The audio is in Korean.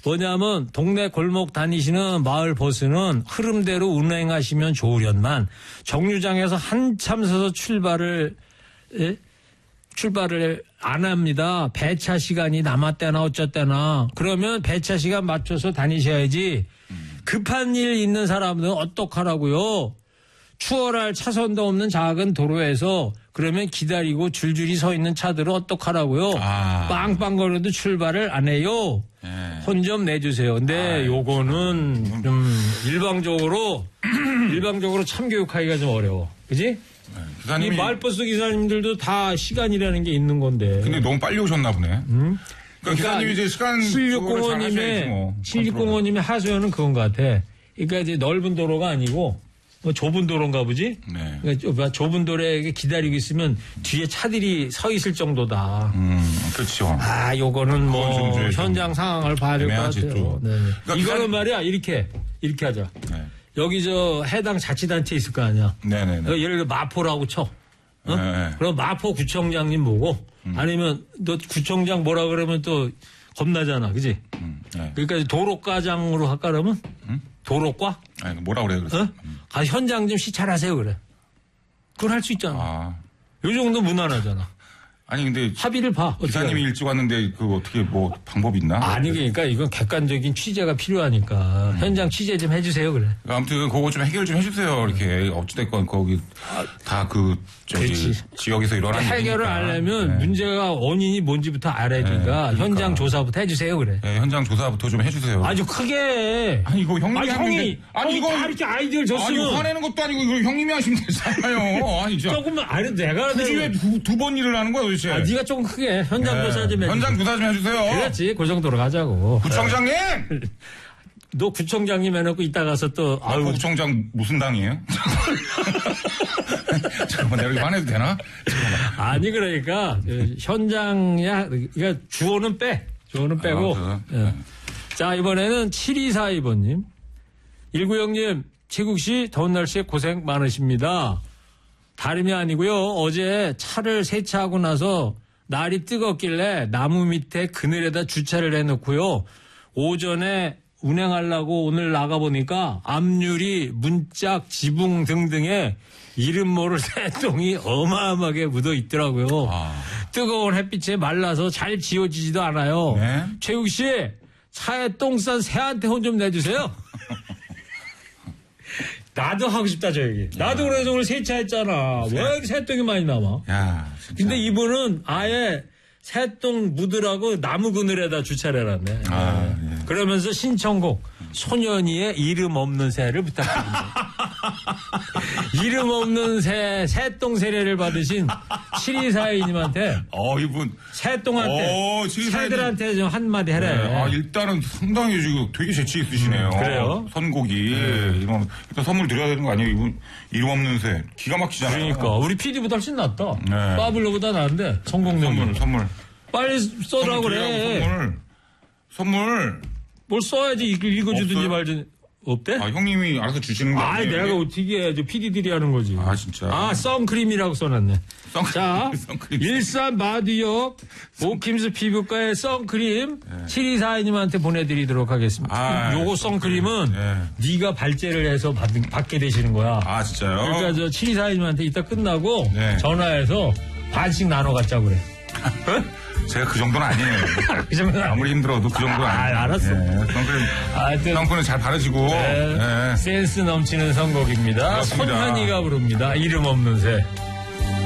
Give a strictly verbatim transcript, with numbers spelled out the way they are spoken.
뭐냐면 동네 골목 다니시는 마을 버스는 흐름대로 운행하시면 좋으련만 정류장에서 한참 서서 출발을 예? 출발을 안 합니다. 배차 시간이 남았대나 어쨌대나. 그러면 배차 시간 맞춰서 다니셔야지. 급한 일 있는 사람들은 어떡하라고요. 추월할 차선도 없는 작은 도로에서 그러면 기다리고 줄줄이 서 있는 차들은 어떡하라고요. 아. 빵빵거려도 출발을 안 해요. 네. 혼 좀 내주세요. 근데 아, 요거는 좀 일방적으로 일방적으로 참교육하기가 좀 어려워. 그지? 네, 기사님이... 이 마을버스 기사님들도 다 시간이라는 게 있는 건데. 근데 너무 빨리 오셨나 보네. 음? 그러니까, 그러니까 기사님이 이제 시간 칠육공오님의 뭐. 칠육공오님의 하소연은 그건 것 같아. 그러니까 이제 넓은 도로가 아니고 뭐 좁은 도로인가 보지? 네. 그러니까 좁은 도로에 기다리고 있으면 뒤에 차들이 서 있을 정도다. 음, 그렇죠. 아, 요거는 뭐 현장 상황을 봐야 될 것 같아요. 네. 그러니까 이거는 기사님... 말이야 이렇게 이렇게 하자. 네. 여기 저 해당 자치단체 있을 거 아니야. 네네네. 예를 들어 마포라고 쳐. 어? 네. 그럼 마포 구청장님 보고 음. 아니면 너 구청장 뭐라 그러면 또 겁나잖아, 그지? 음. 네. 그러니까 도로과장으로 할까 그러면 음? 도로과? 아니 뭐라 그래요, 그래서. 어? 음. 가 현장 좀 시찰하세요, 그래. 그걸 할 수 있잖아. 아. 요 정도 무난하잖아. 아니 근데 합의를 봐. 기사님이 일찍 왔는데 그 어떻게 뭐 방법이 있나? 아니 그러니까 이건 객관적인 취재가 필요하니까 음. 현장 취재 좀 해주세요 그래. 아무튼 그거 좀 해결 좀 해주세요 이렇게 어찌됐건 거기 다 그 저기 그렇지. 지역에서 일어나는 해결을 일이니까. 하려면 네. 문제가 원인이 뭔지부터 알아야 되니까 네, 그러니까. 현장 조사부터 해주세요 그래. 네, 현장 조사부터 좀 해주세요. 아주 크게. 아니 이거 형님이 아니, 하는데 형이 아니 형이 이거 다 이렇게 아이디어를 줬으면 아니 화내는 것도 아니고 이거 형님이 하시면 되잖아요. 아니 진짜 조금만 아니 내가 굳이 왜 두 번 일을 하는 거야 도대체? 아, 네가 조금 크게 현장 조사 좀 해주세요. 현장 조사 좀 해주세요. 그렇지 그 정도로 가자고. 구청장님. 너 구청장님 해놓고 이따 가서 또 아유 구청장 무슨 당이에요? 잠깐만 내가 이렇게 화내도 되나? 잠깐만. 아니 그러니까 현장야 그러니까 주어는 빼 주어는 빼고 아, 예. 자 이번에는 칠이사이 번님 일구영님 최국씨 더운 날씨에 고생 많으십니다. 다름이 아니고요 어제 차를 세차하고 나서 날이 뜨겁길래 나무 밑에 그늘에다 주차를 해놓고요 오전에 운행하려고 오늘 나가보니까 앞유리, 문짝, 지붕 등등에 이름 모를 새똥이 어마어마하게 묻어 있더라고요. 아. 뜨거운 햇빛에 말라서 잘 지워지지도 않아요. 네? 최욱 씨, 차에 똥 싼 새한테 혼 좀 내주세요. 나도 하고 싶다, 저 얘기. 나도 야. 그래서 오늘 세차했잖아. 새... 왜 이렇게 새똥이 많이 남아? 야, 진짜. 근데 이분은 아예 새똥 묻으라고 나무 그늘에다 주차를 해놨네. 아, 예. 그러면서 신청곡 소년이의 이름 없는 새를 부탁드립니다. 이름 없는 새 새똥 세례를 받으신 칠이사이님한테 어 이분 새똥한테 어, 새들한테 좀 한마디 해라. 네. 아 일단은 상당히 지금 되게 재치 있으시네요. 음, 그래요? 선곡이 네. 이런 일단 선물 드려야 되는 거 아니에요? 이분 이름 없는 새 기가 막히잖아요. 그러니까 우리 피디보다 훨씬 낫다. 네. 파블로보다 나은데 성공률. 선물 선물. 빨리 써라 그래. 선물. 선물. 뭘 써야지 읽어주든지 말든지. 없대? 아, 형님이 알아서 주시는 거 아니에요? 아, 내가 어떻게 해야지. 피디들이 하는 거지. 아, 진짜. 아, 선크림이라고 써놨네. 선크림. 자, 선크림. 일산 마두역 오킴스 피부과의 선크림 네. 칠이사이님한테 보내드리도록 하겠습니다. 아, 요거 선크림은 네. 네가 발제를 해서 받, 받게 되시는 거야. 아, 진짜요? 그러니까 저 칠이사이님한테 이따 끝나고 네. 전화해서 반씩 나눠 갖자 그래. 제가 그 정도는 아니에요. 그 정도는 아무리 힘들어도 그 정도는 아, 아니에요. 알았어. 네, 선크림, 하여튼 선크림 잘 바르시고. 네, 네. 센스 넘치는 선곡입니다. 손현이가 부릅니다. 이름 없는 새.